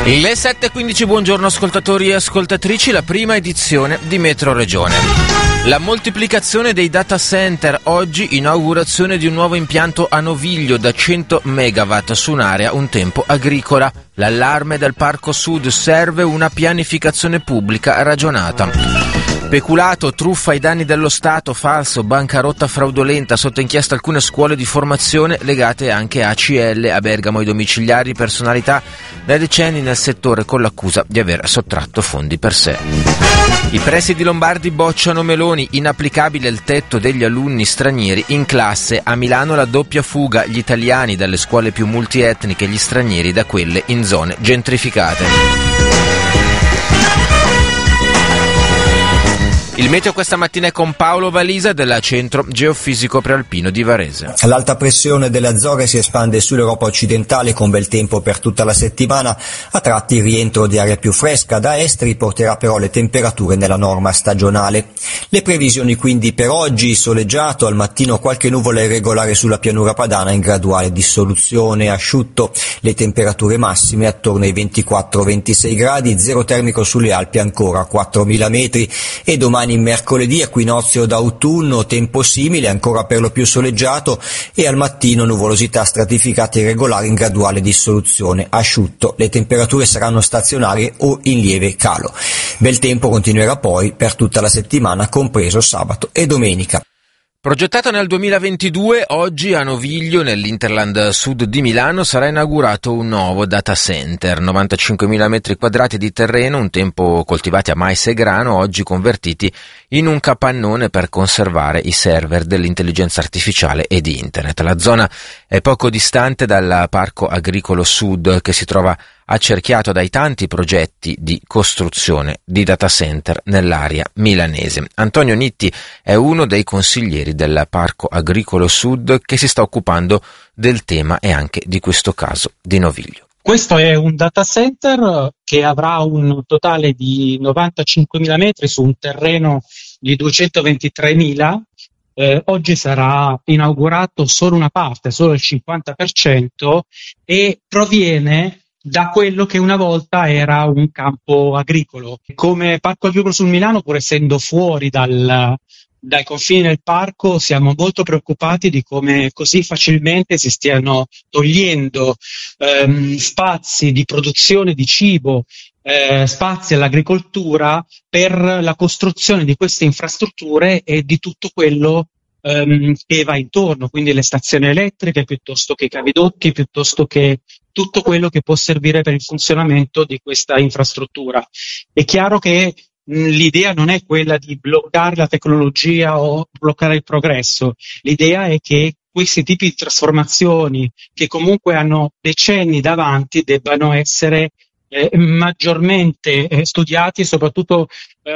Le 7:15, buongiorno ascoltatori e ascoltatrici, la prima edizione di Metro Regione. La moltiplicazione dei data center, oggi inaugurazione di un nuovo impianto a Noviglio da 100 megawatt su un'area un tempo agricola. L'allarme del Parco Sud, serve una pianificazione pubblica ragionata. Peculato, truffa ai danni dello Stato, falso, bancarotta fraudolenta, sotto inchiesta alcune scuole di formazione legate anche a ACL. A Bergamo i domiciliari, personalità da decenni nel settore con l'accusa di aver sottratto fondi per sé. I presidi lombardi bocciano Meloni, inapplicabile il tetto degli alunni stranieri in classe. A Milano la doppia fuga, gli italiani dalle scuole più multietniche, gli stranieri da quelle in zone gentrificate. Il meteo questa mattina è con Paolo Valisa del Centro Geofisico Prealpino di Varese. L'alta pressione delle Azzorre si espande sull'Europa occidentale con bel tempo per tutta la settimana. A tratti il rientro di aria più fresca da est riporterà però le temperature nella norma stagionale. Le previsioni quindi per oggi: soleggiato, al mattino qualche nuvola irregolare sulla pianura padana in graduale dissoluzione, asciutto. Le temperature massime attorno ai 24-26 gradi, zero termico sulle Alpi ancora a 4.000 metri e domani mercoledì equinozio d'autunno, tempo simile, ancora per lo più soleggiato e al mattino nuvolosità stratificata irregolare in graduale dissoluzione, asciutto. Le temperature saranno stazionarie o in lieve calo. Bel tempo continuerà poi per tutta la settimana, compreso sabato e domenica. Progettato nel 2022, oggi a Noviglio, nell'Interland Sud di Milano, sarà inaugurato un nuovo data center. 95.000 metri quadrati di terreno, un tempo coltivati a mais e grano, oggi convertiti in un capannone per conservare i server dell'intelligenza artificiale e di internet. La zona è poco distante dal Parco Agricolo Sud, che si trova accerchiato dai tanti progetti di costruzione di data center nell'area milanese. Antonio Nitti è uno dei consiglieri del Parco Agricolo Sud che si sta occupando del tema e anche di questo caso di Noviglio. Questo è un data center che avrà un totale di 95.000 metri su un terreno di 223.000. Oggi sarà inaugurato solo una parte, solo il 50%, e proviene da quello che una volta era un campo agricolo. Come Parco Agricolo sul Milano, pur essendo fuori dai confini del parco, siamo molto preoccupati di come così facilmente si stiano togliendo spazi di produzione di cibo, spazi all'agricoltura per la costruzione di queste infrastrutture e di tutto quello che va intorno, quindi le stazioni elettriche, piuttosto che i cavidotti, piuttosto che tutto quello che può servire per il funzionamento di questa infrastruttura. È chiaro che l'idea non è quella di bloccare la tecnologia o bloccare il progresso. L'idea è che questi tipi di trasformazioni, che comunque hanno decenni davanti, debbano essere maggiormente studiati e soprattutto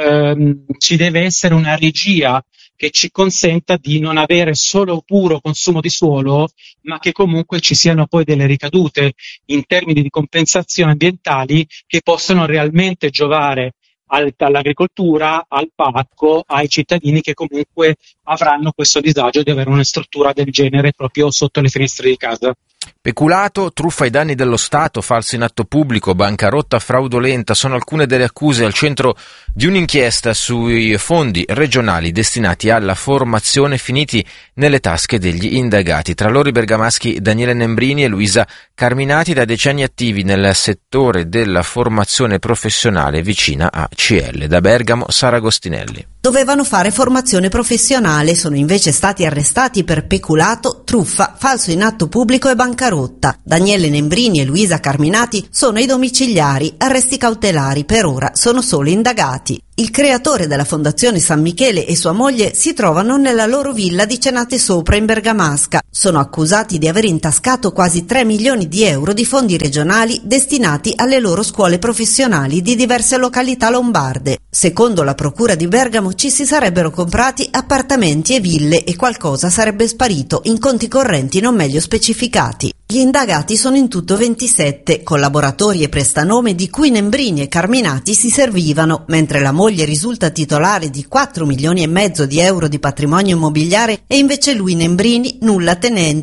ci deve essere una regia che ci consenta di non avere solo puro consumo di suolo, ma che comunque ci siano poi delle ricadute in termini di compensazioni ambientali che possano realmente giovare all'agricoltura, al parco, ai cittadini che comunque avranno questo disagio di avere una struttura del genere proprio sotto le finestre di casa. Peculato, truffa ai danni dello Stato, falso in atto pubblico, bancarotta fraudolenta sono alcune delle accuse al centro di un'inchiesta sui fondi regionali destinati alla formazione finiti nelle tasche degli indagati. Tra loro i bergamaschi Daniele Nembrini e Luisa Carminati, da decenni attivi nel settore della formazione professionale vicina a CL. Da Bergamo, Sara Agostinelli. Dovevano fare formazione professionale, sono invece stati arrestati per peculato, truffa, falso in atto pubblico e bancarotta. Daniele Nembrini e Luisa Carminati sono i domiciliari, arresti cautelari per ora sono solo indagati. Il creatore della Fondazione San Michele e sua moglie si trovano nella loro villa di Cenate Sopra in Bergamasca. Sono accusati di aver intascato quasi 3 milioni di euro di fondi regionali destinati alle loro scuole professionali di diverse località lombarde. Secondo la Procura di Bergamo ci si sarebbero comprati appartamenti e ville e qualcosa sarebbe sparito in conti correnti non meglio specificati. Gli indagati sono in tutto 27, collaboratori e prestanome di cui Nembrini e Carminati si servivano, mentre la moglie risulta titolare di 4 milioni e mezzo di euro di patrimonio immobiliare e invece lui, Nembrini, nulla tenente.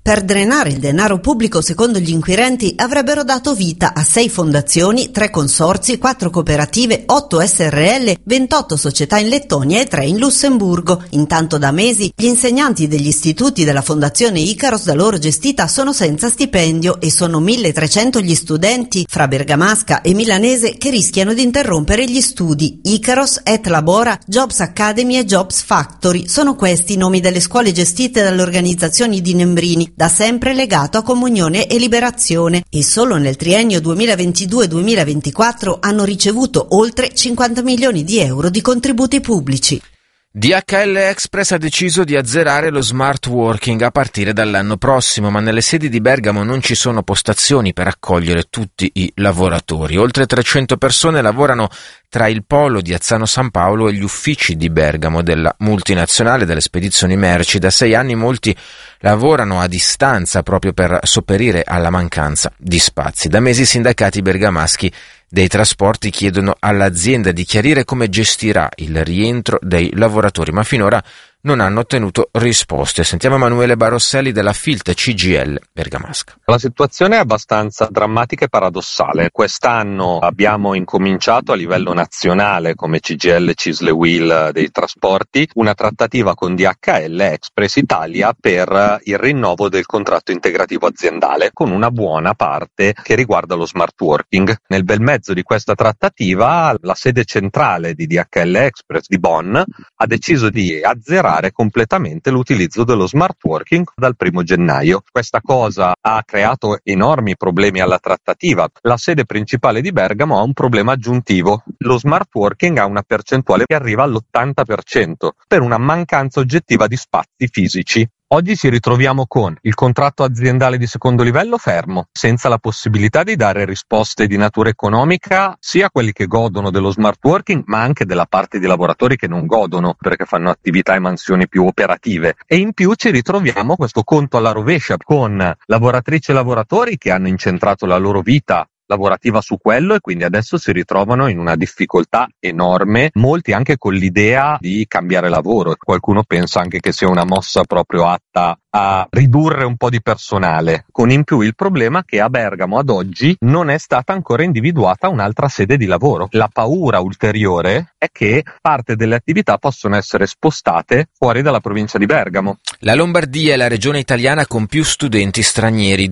Per drenare il denaro pubblico, secondo gli inquirenti, avrebbero dato vita a 6 fondazioni, 3 consorzi, 4 cooperative, 8 SRL, 28 società in Lettonia e 3 in Lussemburgo. Intanto da mesi gli insegnanti degli istituti della Fondazione Icaros da loro gestita sono senza stipendio e sono 1300 gli studenti fra bergamasca e milanese che rischiano di interrompere gli studi. Icaros, Et Labora, Jobs Academy e Jobs Factory sono questi i nomi delle scuole gestite dalle organizzazioni di Nembrini, da sempre legato a Comunione e Liberazione, e solo nel triennio 2022-2024 hanno ricevuto oltre 50 milioni di euro di contributi pubblici. DHL Express ha deciso di azzerare lo smart working a partire dall'anno prossimo, ma nelle sedi di Bergamo non ci sono postazioni per accogliere tutti i lavoratori. Oltre 300 persone lavorano tra il polo di Azzano San Paolo e gli uffici di Bergamo della multinazionale delle spedizioni merci. Da 6 anni molti lavorano a distanza proprio per sopperire alla mancanza di spazi. Da mesi i sindacati bergamaschi dei trasporti chiedono all'azienda di chiarire come gestirà il rientro dei lavoratori, ma finora non hanno ottenuto risposte. Sentiamo Emanuele Barosselli della Filt CGIL Bergamasca. La situazione è abbastanza drammatica e paradossale. Quest'anno abbiamo incominciato a livello nazionale come CGIL Cisle Will dei trasporti una trattativa con DHL Express Italia per il rinnovo del contratto integrativo aziendale, con una buona parte che riguarda lo smart working. Nel bel mezzo di questa trattativa la sede centrale di DHL Express di Bonn ha deciso di azzerare completamente l'utilizzo dello smart working dal 1 gennaio. Questa cosa ha creato enormi problemi alla trattativa. La sede principale di Bergamo ha un problema aggiuntivo. Lo smart working ha una percentuale che arriva all'80% per una mancanza oggettiva di spazi fisici. Oggi ci ritroviamo con il contratto aziendale di secondo livello fermo, senza la possibilità di dare risposte di natura economica sia a quelli che godono dello smart working, ma anche della parte di lavoratori che non godono perché fanno attività e mansioni più operative. E in più ci ritroviamo questo conto alla rovescia con lavoratrici e lavoratori che hanno incentrato la loro vita lavorativa su quello e quindi adesso si ritrovano in una difficoltà enorme, molti anche con l'idea di cambiare lavoro. Qualcuno pensa anche che sia una mossa proprio atta a ridurre un po' di personale, con in più il problema che a Bergamo ad oggi non è stata ancora individuata un'altra sede di lavoro. La paura ulteriore è che parte delle attività possono essere spostate fuori dalla provincia di Bergamo. La Lombardia è la regione italiana con più studenti stranieri,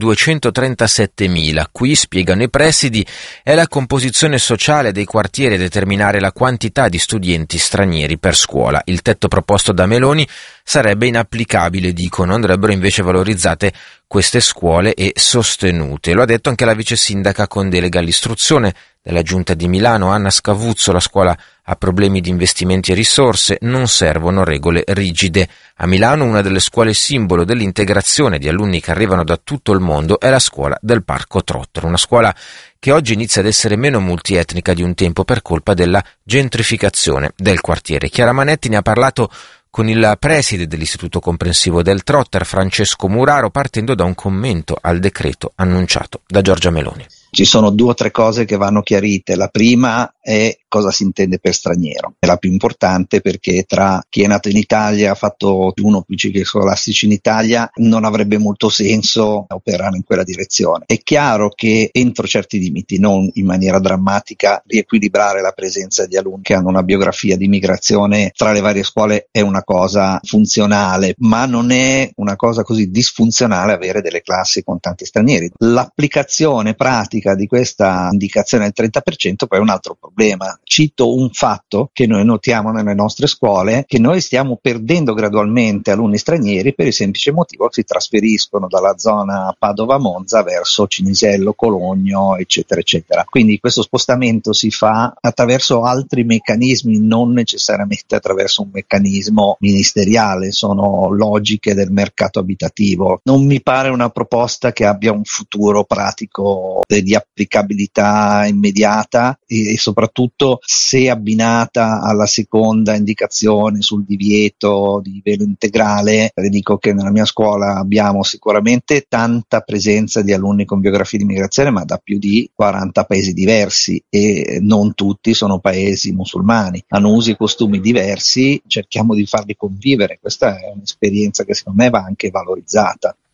237.000. Qui, spiegano i presidi, è la composizione sociale dei quartieri a determinare la quantità di studenti stranieri per scuola. Il tetto proposto da Meloni sarebbe inapplicabile, dicono, andrebbero invece valorizzate queste scuole e sostenute. Lo ha detto anche la vice sindaca con delega all'istruzione della Giunta di Milano, Anna Scavuzzo. La scuola ha problemi di investimenti e risorse, non servono regole rigide. A Milano una delle scuole simbolo dell'integrazione di alunni che arrivano da tutto il mondo è la scuola del Parco Trottero, una scuola che oggi inizia ad essere meno multietnica di un tempo per colpa della gentrificazione del quartiere. Chiara Manetti ne ha parlato con il preside dell'Istituto Comprensivo del Trotter, Francesco Muraro, partendo da un commento al decreto annunciato da Giorgia Meloni. Ci sono 2 o 3 cose che vanno chiarite. La prima è cosa si intende per straniero. È la più importante perché tra chi è nato in Italia, ha fatto più 1 o più cicli scolastici in Italia, non avrebbe molto senso operare in quella direzione. È chiaro che entro certi limiti, non in maniera drammatica, riequilibrare la presenza di alunni che hanno una biografia di migrazione tra le varie scuole è una cosa funzionale, ma non è una cosa così disfunzionale avere delle classi con tanti stranieri. L'applicazione pratica di questa indicazione del 30% poi è un altro problema. Cito un fatto che noi notiamo nelle nostre scuole, che noi stiamo perdendo gradualmente alunni stranieri per il semplice motivo che si trasferiscono dalla zona Padova-Monza verso Cinisello, Cologno, eccetera, eccetera. Quindi questo spostamento si fa attraverso altri meccanismi, non necessariamente attraverso un meccanismo ministeriale, sono logiche del mercato abitativo. Non mi pare una proposta che abbia un futuro pratico di applicabilità immediata e soprattutto se abbinata alla seconda indicazione sul divieto di velo integrale. Le dico che nella mia scuola abbiamo sicuramente tanta presenza di alunni con biografie di migrazione, ma da più di 40 paesi diversi e non tutti sono paesi musulmani, hanno usi e costumi diversi, cerchiamo di farli convivere. Questa è un'esperienza che secondo me va anche valorizzata.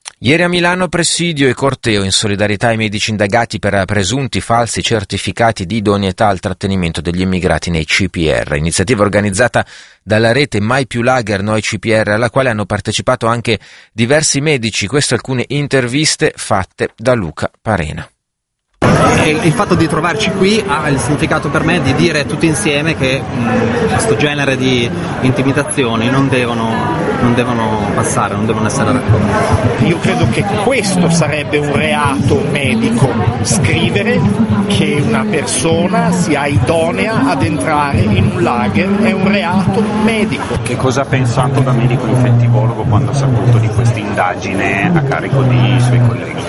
Ieri a Milano presidio e corteo in solidarietà ai medici indagati per presunti falsi certificati di idoneità al trattenimento degli immigrati nei CPR, iniziativa organizzata dalla rete Mai più Lager Noi CPR, alla quale hanno partecipato anche diversi medici. Queste alcune interviste fatte da Luca Parena. Il fatto di trovarci qui ha il significato per me di dire tutti insieme che questo genere di intimidazioni non devono passare, non devono essere raccolte. Io credo che questo sarebbe un reato medico, scrivere che una persona sia idonea ad entrare in un lager è un reato medico. Che cosa ha pensato da medico infettivologo quando ha saputo di questa indagine a carico dei suoi colleghi?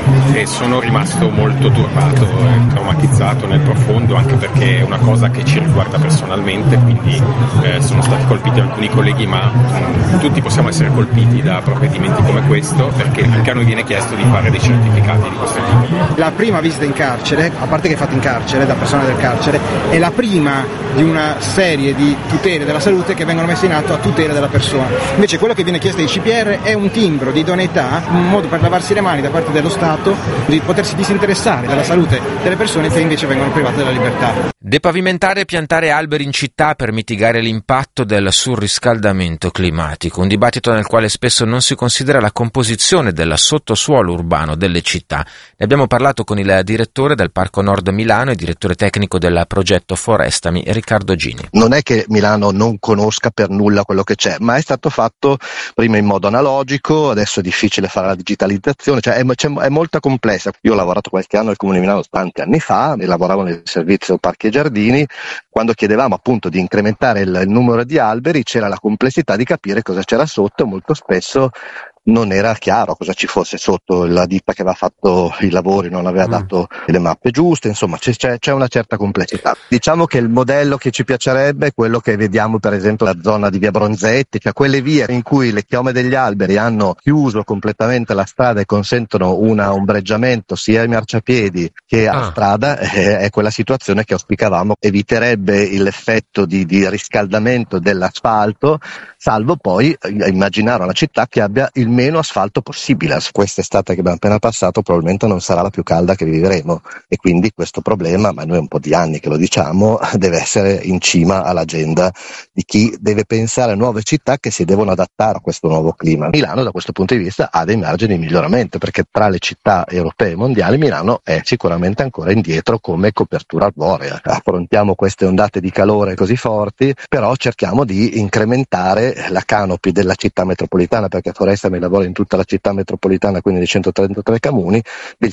E sono rimasto molto turbato e traumatizzato nel profondo, anche perché è una cosa che ci riguarda personalmente, quindi sono stati colpiti alcuni colleghi, ma tutti possiamo essere colpiti da provvedimenti come questo, perché anche a noi viene chiesto di fare dei certificati di questo tipo. La prima visita in carcere, a parte che è fatta in carcere da personale del carcere, è la prima di una serie di tutele della salute che vengono messe in atto a tutela della persona. Invece quello che viene chiesto ai CPR è un timbro di idoneità, un modo per lavarsi le mani da parte dello Stato, di potersi disinteressare della salute delle persone che invece vengono private della libertà. Depavimentare e piantare alberi in città per mitigare l'impatto del surriscaldamento climatico, un dibattito nel quale spesso non si considera la composizione del sottosuolo urbano delle città. Ne abbiamo parlato con il direttore del Parco Nord Milano e direttore tecnico del progetto Forestami, Riccardo Gini. Non è che Milano non conosca per nulla quello che c'è, ma è stato fatto prima in modo analogico, adesso è difficile fare la digitalizzazione, cioè è molto complessa. Io ho lavorato qualche anno al Comune di Milano tanti anni fa e lavoravo nel servizio Parchi e Giardini. Quando chiedevamo appunto di incrementare il numero di alberi c'era la complessità di capire cosa c'era sotto, molto spesso non era chiaro cosa ci fosse sotto, la ditta che aveva fatto i lavori non aveva dato le mappe giuste, insomma c'è una certa complessità. Diciamo che il modello che ci piacerebbe è quello che vediamo per esempio la zona di via Bronzetti, cioè quelle vie in cui le chiome degli alberi hanno chiuso completamente la strada e consentono un ombreggiamento sia ai marciapiedi che a strada, è quella situazione che auspicavamo, eviterebbe l'effetto di riscaldamento dell'asfalto, salvo poi immaginare una città che abbia il meno asfalto possibile. Quest'estate che abbiamo appena passato probabilmente non sarà la più calda che vivremo e quindi questo problema, ma noi è un po' di anni che lo diciamo, deve essere in cima all'agenda di chi deve pensare a nuove città che si devono adattare a questo nuovo clima. Milano da questo punto di vista ha dei margini di miglioramento, perché tra le città europee e mondiali Milano è sicuramente ancora indietro come copertura arborea. Affrontiamo queste ondate di calore così forti, però cerchiamo di incrementare la canopy della città metropolitana, perché Forestami lavora in tutta la città metropolitana, quindi di 133 comuni, del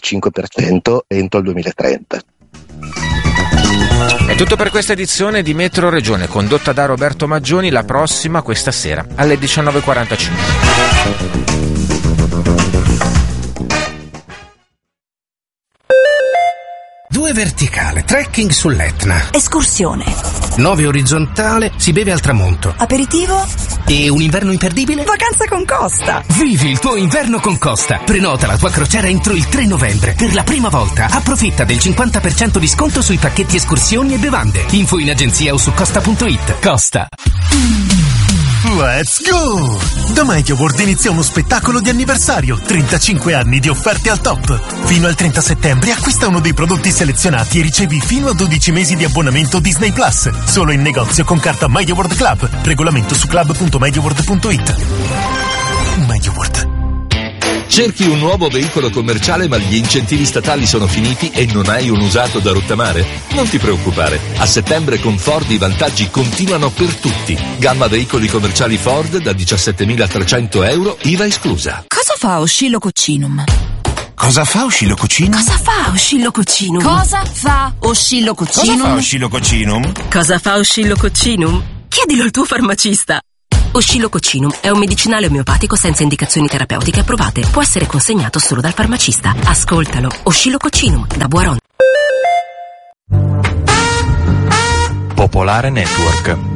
5% entro il 2030. È tutto per questa edizione di Metro Regione, condotta da Roberto Maggioni. La prossima questa sera alle 19:45. 2 verticale, trekking sull'Etna. Escursione. 9 orizzontale, si beve al tramonto. Aperitivo. E un inverno imperdibile? Vacanza con Costa. Vivi il tuo inverno con Costa. Prenota la tua crociera entro il 3 novembre. Per la prima volta approfitta del 50% di sconto sui pacchetti escursioni e bevande. Info in agenzia o su costa.it. Costa. Let's go! Da MediaWorld inizia uno spettacolo di anniversario, 35 anni di offerte al top. Fino al 30 settembre acquista uno dei prodotti selezionati e ricevi fino a 12 mesi di abbonamento Disney Plus. Solo in negozio con carta MediaWorld Club. Regolamento su club.mediaworld.it. MediaWorld. Cerchi un nuovo veicolo commerciale ma gli incentivi statali sono finiti e non hai un usato da rottamare? Non ti preoccupare, a settembre con Ford i vantaggi continuano per tutti. Gamma veicoli commerciali Ford da 17.300 euro, IVA esclusa. Cosa fa Oscillococcinum? Cosa fa Oscillococcinum? Cosa fa Oscillococcinum? Cosa fa Oscillococcinum? Cosa fa Oscillococcinum? Cosa fa Oscillococcinum? Chiedilo al tuo farmacista. Oscillococcinum è un medicinale omeopatico senza indicazioni terapeutiche approvate. Può essere consegnato solo dal farmacista. Ascoltalo. Oscillococcinum da Buaron. Popolare Network.